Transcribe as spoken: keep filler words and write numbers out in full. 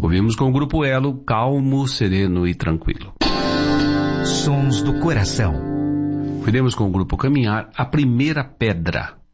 Ouvimos com o Grupo Elo, Calmo, Sereno e Tranquilo. Sons do Coração. Ouviremos com o Grupo Caminhar, A Primeira Pedra.